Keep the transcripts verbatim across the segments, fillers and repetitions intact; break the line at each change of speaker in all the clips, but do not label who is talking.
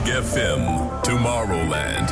Big F M, Tomorrowland.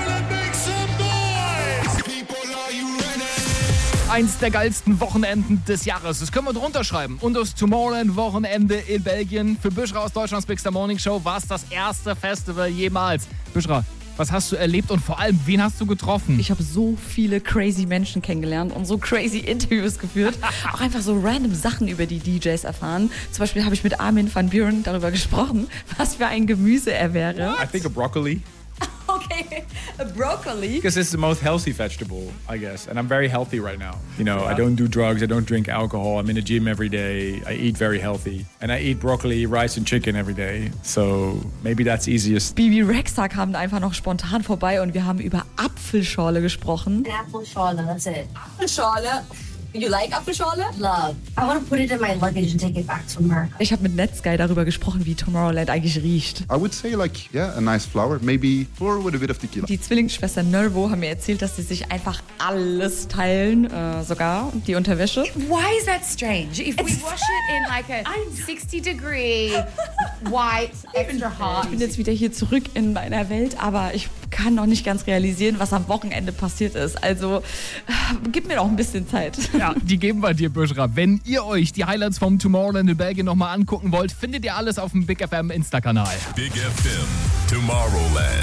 Eins der geilsten Wochenenden des Jahres. Das können wir drunter schreiben. Und das Tomorrowland-Wochenende in Belgien. Für Büschra aus Deutschlands Big Star Morning Show war es das erste Festival jemals. Büschra, was hast du erlebt und vor allem, wen hast du getroffen?
Ich habe so viele crazy Menschen kennengelernt und so crazy Interviews geführt. Auch einfach so random Sachen über die D Js erfahren. Zum Beispiel habe ich mit Armin van Buuren darüber gesprochen, was für ein Gemüse er wäre.
I think a broccoli.
Okay, a broccoli.
Because it's the most healthy vegetable, I guess. And I'm very healthy right now. You know, I don't do drugs, I don't drink alcohol. I'm in the gym every day. I eat very healthy. And I eat broccoli, rice and chicken every day. So maybe that's easiest.
Bibi Rexa kam da einfach noch spontan vorbei und wir haben über Apfelschorle gesprochen.
Apfelschorle, that's it. Apfelschorle. You like Apfelschorle? Love. I want to put it in my luggage and take it back to America.
Ich habe mit Netsky darüber gesprochen, wie Tomorrowland eigentlich riecht.
I would say like, yeah, a nice flower. Maybe flour with a bit of tequila.
Die Zwillingsschwestern Nervo haben mir erzählt, dass sie sich einfach alles teilen, äh, sogar die Unterwäsche.
Why is that strange? If we wash it in like a sixty degree white extra hot.
Ich bin jetzt wieder hier zurück in meiner Welt, aber ich kann noch nicht ganz realisieren, was am Wochenende passiert ist. Also gib mir noch ein bisschen Zeit.
Ja, die geben wir dir, Büschra. Wenn ihr euch die Highlights vom Tomorrowland in Belgien nochmal angucken wollt, findet ihr alles auf dem Big F M Insta-Kanal.
Big F M, Tomorrowland.